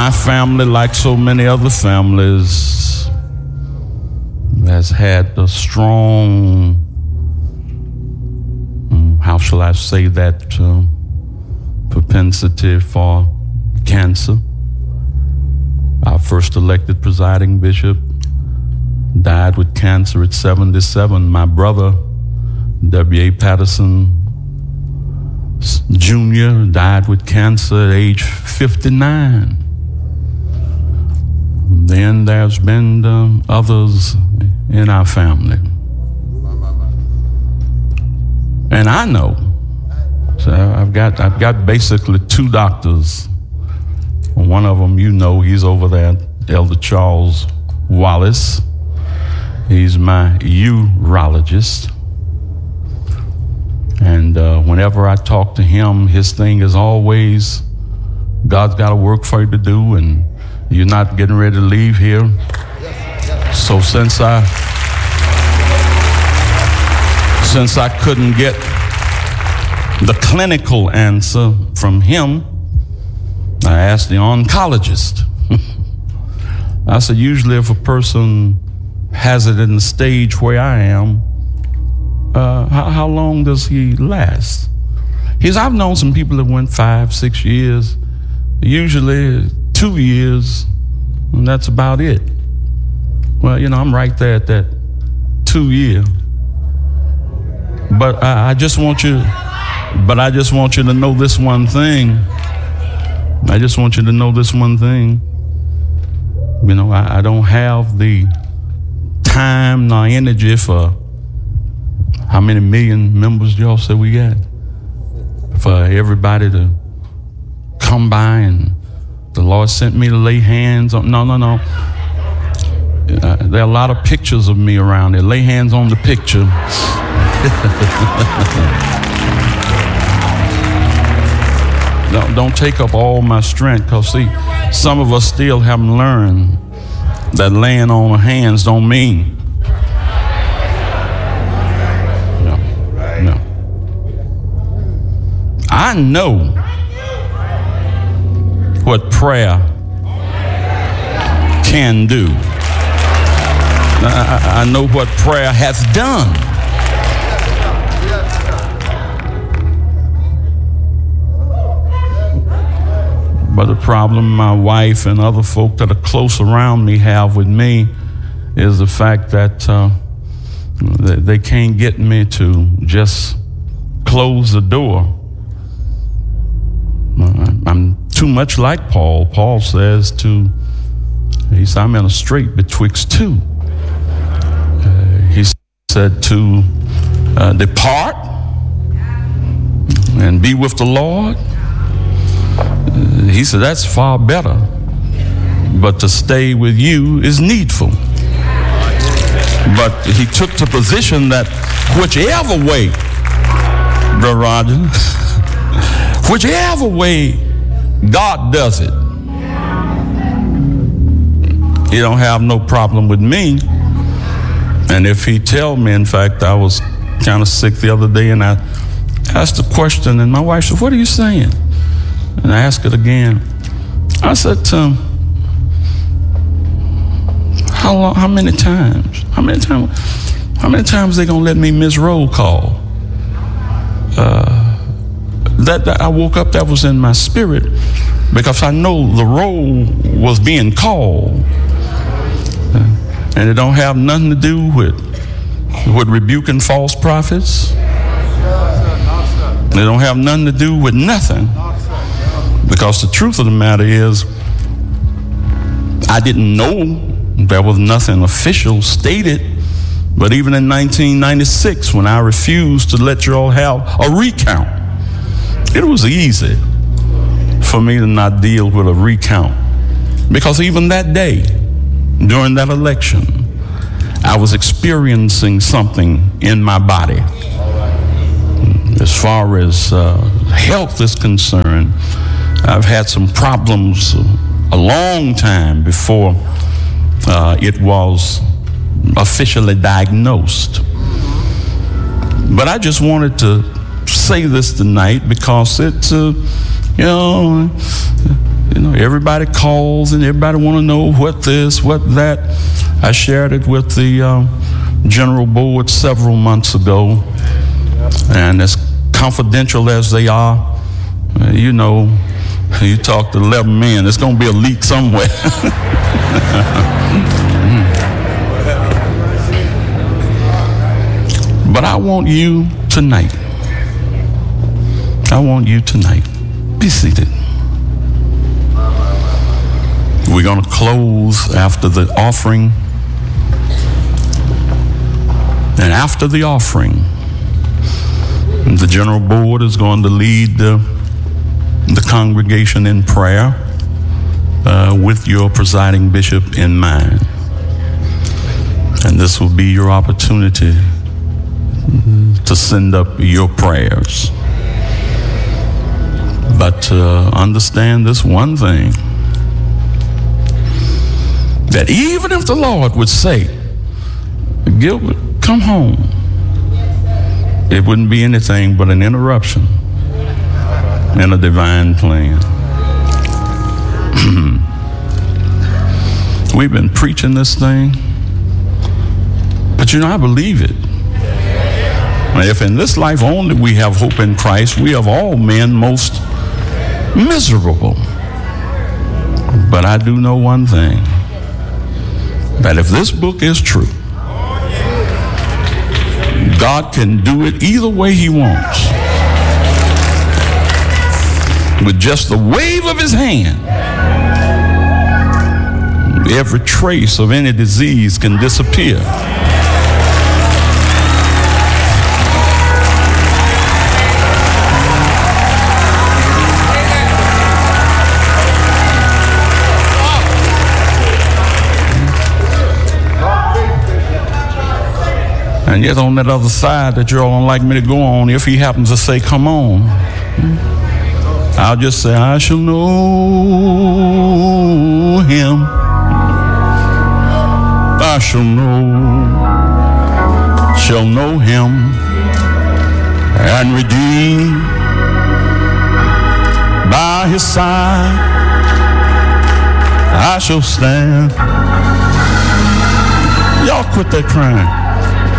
My family, like so many other families, has had a strong, how shall I say that, propensity for cancer. Our first elected presiding bishop died with cancer at 77. My brother, W.A. Patterson Jr., died with cancer at age 59. Then there's been others in our family. And I know, so I've got basically two doctors. One of them, you know, he's over there, Elder Charles Wallace. He's my urologist. And whenever I talk to him, his thing is always, God's got a work for you to do, and you're not getting ready to leave here. So since I couldn't get the clinical answer from him, I asked the oncologist. I said, usually if a person has it in the stage where I am, how long does he last? He said, I've known some people that went 5-6 years, usually 2 years, and that's about it. Well, you know, I'm right there at that 2 year. But I just want you to know this one thing. I just want you to know this one thing. You know, I don't have the time nor energy for how many million members y'all say we got? For everybody to come by and the Lord sent me to lay hands on. No. There are a lot of pictures of me around there. Lay hands on the picture. Don't take up all my strength, because see, some of us still haven't learned that laying on of hands don't mean. No. I know what prayer can do. I know what prayer has done. But the problem my wife and other folk that are close around me have with me is the fact that they can't get me to just close the door. I'm too much like Paul. Paul says he said, I'm in a strait betwixt two. He said to depart and be with the Lord. He said, that's far better. But to stay with you is needful. But he took the position that whichever way, Brother Roger, whichever way God does it, he don't have no problem with me. And if he tell me, in fact, I was kind of sick the other day, and I asked a question, and my wife said, what are you saying? And I asked it again. I said to him, how many times they gonna let me miss roll call? That I woke up, that was in my spirit, because I know the roll was being called. And it don't have nothing to do with rebuking false prophets. It don't have nothing to do with nothing. Because the truth of the matter is, I didn't know there was nothing official stated. But even in 1996, when I refused to let you all have a recount, it was easy for me to not deal with a recount. Because even that day, during that election, I was experiencing something in my body. As far as health is concerned, I've had some problems a long time before it was officially diagnosed. But I just wanted to say this tonight because it's Everybody calls and everybody want to know what this, what that. I shared it with the General Board several months ago, and as confidential as they are, you talk to 11 men, there's going to be a leak somewhere. But I want you tonight. Be seated. We're going to close after the offering. And after the offering, the General Board is going to lead the congregation in prayer with your presiding bishop in mind. And this will be your opportunity to send up your prayers. But understand this one thing, that even if the Lord would say, Gilbert, come home, it wouldn't be anything but an interruption in a divine plan. We've been preaching this thing, but I believe it. If in this life only we have hope in Christ, we of all men most miserable. But I do know one thing, that if this book is true, God can do it either way he wants. With just the wave of his hand, every trace of any disease can disappear. And yet on that other side that you all don't like me to go on, if he happens to say, come on, I'll just say, I shall know him. I shall know him and redeemed by his side I shall stand. Y'all quit that crying.